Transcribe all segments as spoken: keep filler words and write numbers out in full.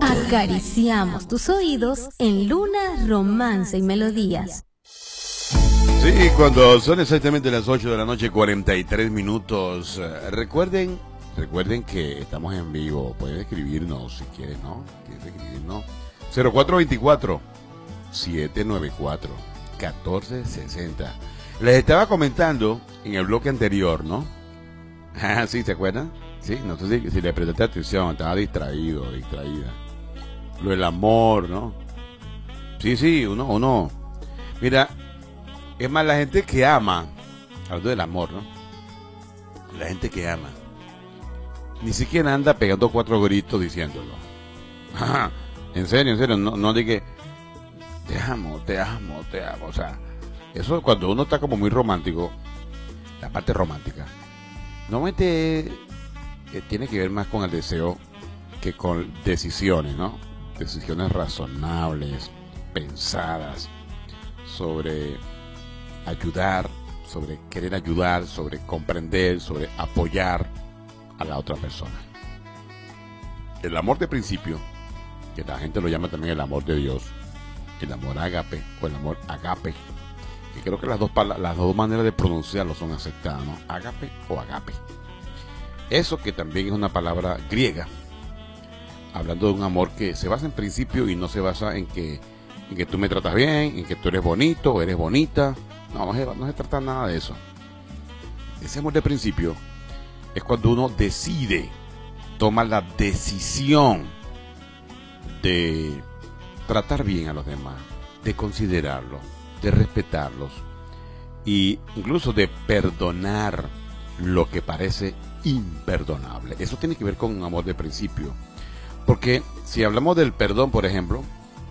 Acariciamos tus oídos en Luna, Romance y Melodías. Sí, cuando son exactamente las ocho de la noche, cuarenta y tres minutos. Eh, recuerden, recuerden que estamos en vivo. Pueden escribirnos si quieren, ¿no? ¿Quieren escribirnos? cero cuatro veinticuatro, setecientos noventa y cuatro, catorce sesenta. Les estaba comentando en el bloque anterior, ¿no? Ah, sí, ¿se acuerdan? Sí, no sé si, si le prestaste atención, estaba distraído, distraída. Lo del amor, ¿no? Sí, sí, uno, uno. Mira, es más, la gente que ama, hablando del amor, ¿no? La gente que ama, ni siquiera anda pegando cuatro gritos diciéndolo. Ajá, en serio, en serio, no, no diga, te amo, te amo, te amo, o sea, eso cuando uno está como muy romántico, la parte romántica, normalmente eh, tiene que ver más con el deseo que con decisiones, ¿no? Decisiones razonables, pensadas, sobre ayudar, sobre querer ayudar, sobre comprender, sobre apoyar a la otra persona. El amor de principio, que la gente lo llama también el amor de Dios, el amor ágape o el amor agape, que creo que las dos, las dos maneras de pronunciarlo son aceptadas, ¿no? Ágape o agape. Eso que también es una palabra griega, hablando de un amor que se basa en principio y no se basa en que, en que tú me tratas bien, en que tú eres bonito o eres bonita. No, no se, no se trata nada de eso. Ese amor de principio es cuando uno decide, toma la decisión de tratar bien a los demás, de considerarlos, de respetarlos e incluso de perdonar lo que parece imperdonable. Eso tiene que ver con un amor de principio. Porque si hablamos del perdón, por ejemplo,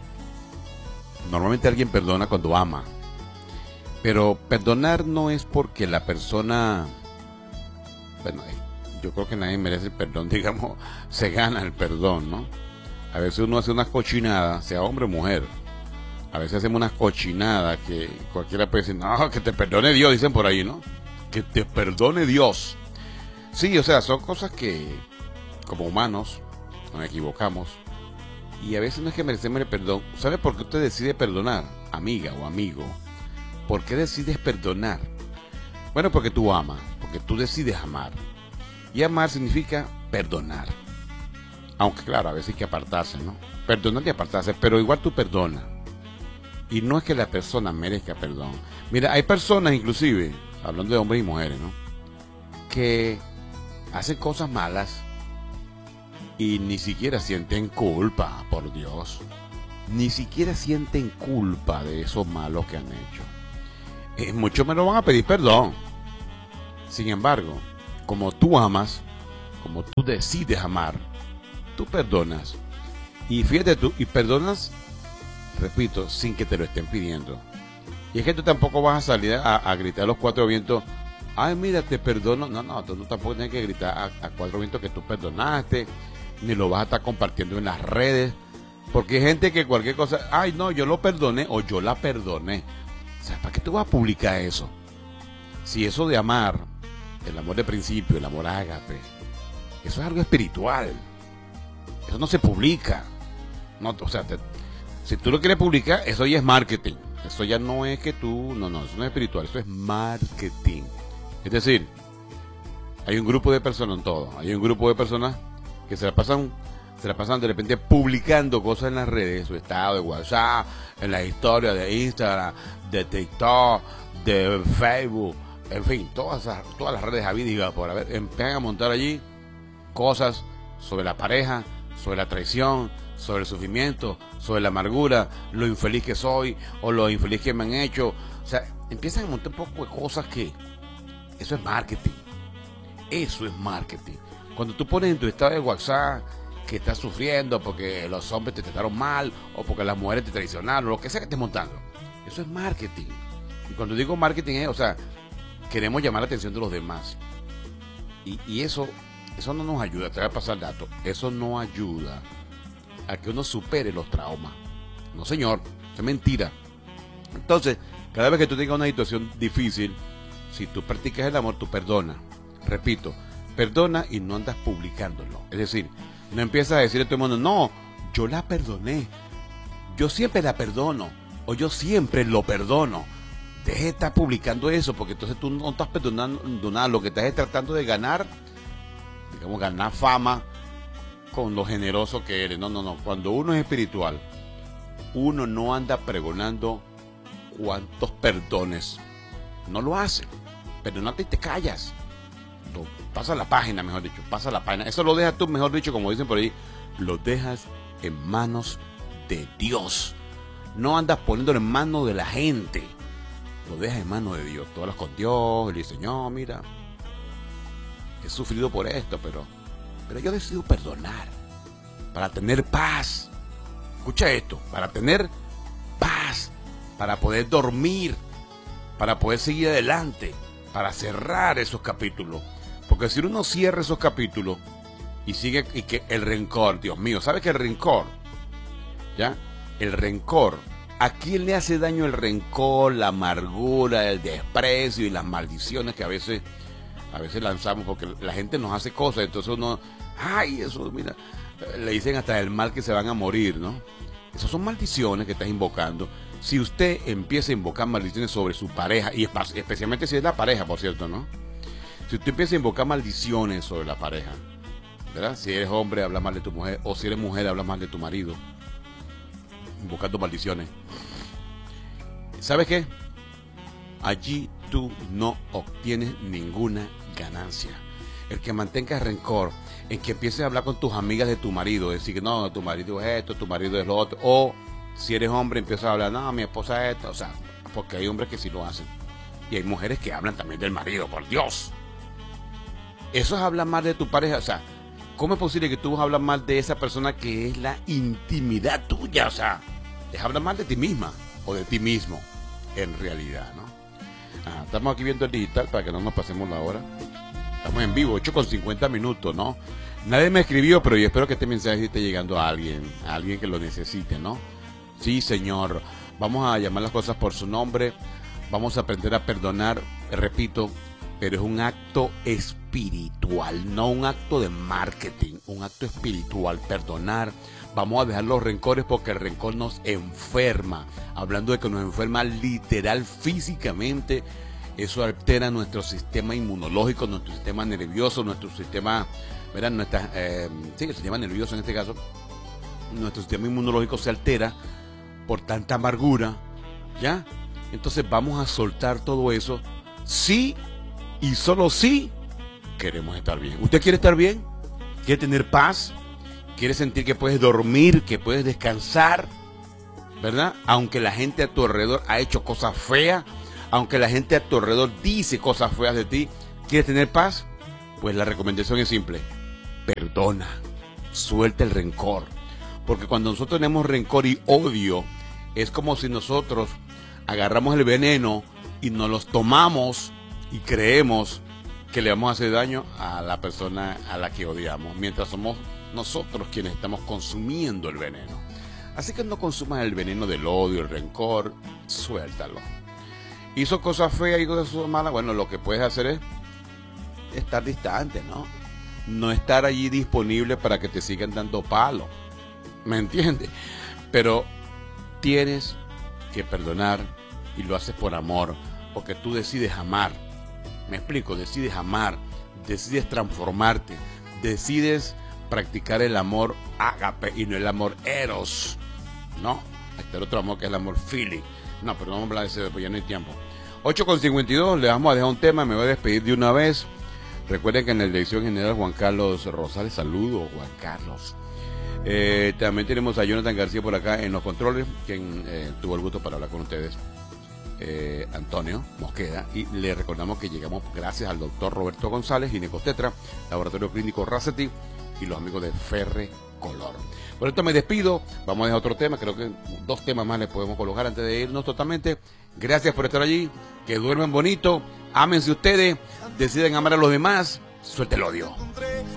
normalmente alguien perdona cuando ama. Pero perdonar no es porque la persona, bueno, yo creo que nadie merece el perdón, digamos, se gana el perdón, ¿no? A veces uno hace unas cochinadas, sea hombre o mujer, a veces hacemos unas cochinadas que cualquiera puede decir, no, que te perdone Dios, dicen por ahí, ¿no? Que te perdone Dios. Sí, o sea, son cosas que, como humanos, nos equivocamos, y a veces no es que merecemos el perdón. ¿Sabe por qué usted decide perdonar, amiga o amigo? ¿Por qué decides perdonar? Bueno, porque tú amas, porque tú decides amar. Y amar significa perdonar. Aunque claro, a veces hay que apartarse, ¿no? Perdonar y apartarse, pero igual tú perdonas. Y no es que la persona merezca perdón. Mira, hay personas inclusive, hablando de hombres y mujeres, ¿no? Que hacen cosas malas y ni siquiera sienten culpa, por Dios. Ni siquiera sienten culpa de esos malos que han hecho. Eh, mucho menos van a pedir perdón. Sin embargo, como tú amas, como tú decides amar, tú perdonas. Y fíjate tú, y perdonas, repito, sin que te lo estén pidiendo. Y es que tú tampoco vas a salir a, a gritar a los cuatro vientos, ay, mira, te perdono. No, no, tú tampoco tienes que gritar a, a cuatro vientos que tú perdonaste, ni lo vas a estar compartiendo en las redes, porque hay gente que cualquier cosa, ay, no, yo lo perdoné o yo la perdoné. O sea, ¿para qué tú vas a publicar eso? Si eso de amar, el amor de principio, el amor ágape, eso es algo espiritual. Eso no se publica. No, o sea, te, si tú lo quieres publicar, eso ya es marketing. Eso ya no es que tú, no, no, eso no es espiritual, eso es marketing. Es decir, hay un grupo de personas en todo. Hay un grupo de personas que se la pasan, se la pasan de repente publicando cosas en las redes, en su estado de WhatsApp, en las historias de Instagram, de TikTok, de Facebook, en fin, todas, esas, todas las redes habidas por haber, empiezan a montar allí cosas sobre la pareja, sobre la traición, sobre el sufrimiento, sobre la amargura, lo infeliz que soy o lo infeliz que me han hecho. O sea, empiezan a montar un poco de cosas que eso es marketing. Eso es marketing. Cuando tú pones en tu estado de WhatsApp que estás sufriendo porque los hombres te trataron mal o porque las mujeres te traicionaron, o lo que sea que estés montando, eso es marketing. Y cuando digo marketing es, o sea, queremos llamar la atención de los demás. Y, y eso, eso no nos ayuda. Te voy a pasar el dato. Eso no ayuda a que uno supere los traumas. No, señor, es mentira. Entonces, cada vez que tú tengas una situación difícil, si tú practicas el amor, tú perdonas. Repito, perdona y no andas publicándolo. Es decir, no empiezas a decirle a todo el mundo, no, yo la perdoné, yo siempre la perdono, o yo siempre lo perdono. Deje de estar publicando eso, porque entonces tú no estás perdonando nada. Lo que estás es tratando de ganar, digamos, ganar fama con lo generoso que eres. No, no, no. Cuando uno es espiritual, uno no anda pregonando cuántos perdones. No lo hace. Perdónate y te callas. Lo, pasa la página, mejor dicho. Pasa la página. Eso lo dejas tú, mejor dicho, como dicen por ahí. Lo dejas en manos de Dios. No andas poniéndolo en manos de la gente. Lo dejas en manos de Dios. Tú hablas con Dios. Y le dices, Señor, mira, he sufrido por esto, pero, pero yo decido perdonar. Para tener paz. Escucha esto. Para tener paz. Para poder dormir. Para poder seguir adelante. Para cerrar esos capítulos. Porque si uno cierra esos capítulos y sigue, y que el rencor, Dios mío, ¿sabe que el rencor? ¿Ya? El rencor. ¿A quién le hace daño el rencor, la amargura, el desprecio y las maldiciones que a veces, a veces lanzamos? Porque la gente nos hace cosas, entonces uno, ay, eso, mira, le dicen hasta el mal que se van a morir, ¿no? Esas son maldiciones que estás invocando. Si usted empieza a invocar maldiciones sobre su pareja, y especialmente si es la pareja, por cierto, ¿no? Si usted empieza a invocar maldiciones sobre la pareja, ¿verdad? Si eres hombre, habla mal de tu mujer, o si eres mujer, habla mal de tu marido, invocando maldiciones. ¿Sabes qué? Allí tú no obtienes ninguna ganancia. El que mantenga rencor, el que empieces a hablar con tus amigas de tu marido, decir que no, tu marido es esto, tu marido es lo otro, o si eres hombre empiezas a hablar, no, mi esposa es esta, o sea, porque hay hombres que sí lo hacen. Y hay mujeres que hablan también del marido, por Dios. Eso es hablar mal de tu pareja, o sea, ¿cómo es posible que tú vas a hablar mal de esa persona que es la intimidad tuya? O sea, es hablar mal de ti misma o de ti mismo, en realidad, ¿no? Ah, estamos aquí viendo el digital para que no nos pasemos la hora. Estamos en vivo, ocho con cincuenta minutos, ¿no? Nadie me escribió, pero yo espero que este mensaje esté llegando a alguien, a alguien que lo necesite, ¿no? Sí, Señor, vamos a llamar las cosas por su nombre, vamos a aprender a perdonar, repito, pero es un acto espiritual, no un acto de marketing, un acto espiritual, perdonar. Vamos a dejar los rencores porque el rencor nos enferma. Hablando de que nos enferma literal, físicamente, eso altera nuestro sistema inmunológico, nuestro sistema nervioso, nuestro sistema, ¿verdad? Nuestra, eh, sí, el sistema nervioso en este caso, nuestro sistema inmunológico se altera por tanta amargura, ¿ya? Entonces vamos a soltar todo eso, sí, y solo sí queremos estar bien. ¿Usted quiere estar bien? ¿Quiere tener paz? ¿Quiere sentir que puedes dormir, que puedes descansar? ¿Verdad? Aunque la gente a tu alrededor ha hecho cosas feas, aunque la gente a tu alrededor dice cosas feas de ti, ¿quieres tener paz? Pues la recomendación es simple. Perdona. Suelta el rencor. Porque cuando nosotros tenemos rencor y odio, es como si nosotros agarramos el veneno y nos los tomamos y creemos que le vamos a hacer daño a la persona a la que odiamos, mientras somos nosotros quienes estamos consumiendo el veneno. Así que no consumas el veneno del odio, el rencor, suéltalo. Hizo cosas feas y cosas malas, bueno, lo que puedes hacer es estar distante, ¿no? No estar allí disponible para que te sigan dando palo, ¿me entiendes? Pero tienes que perdonar y lo haces por amor, porque tú decides amar. Me explico, decides amar, decides transformarte, decides practicar el amor ágape y no el amor eros, ¿no? Este el otro amor que es el amor fili. No, pero vamos a hablar de ese, pues ya no hay tiempo. ocho con cincuenta y dos, le vamos a dejar un tema, me voy a despedir de una vez. Recuerden que en la dirección general Juan Carlos Rosales, saludo Juan Carlos. Eh, también tenemos a Jonathan García por acá en los controles, quien eh, tuvo el gusto para hablar con ustedes. Eh, Antonio Mosqueda, y le recordamos que llegamos gracias al doctor Roberto González, ginecostetra, Laboratorio Clínico Raceti y los amigos de Ferre Color. Por esto me despido, vamos a dejar otro tema, creo que dos temas más les podemos colocar antes de irnos totalmente. Gracias por estar allí, que duermen bonito, ámense ustedes, deciden amar a los demás, suelte el odio.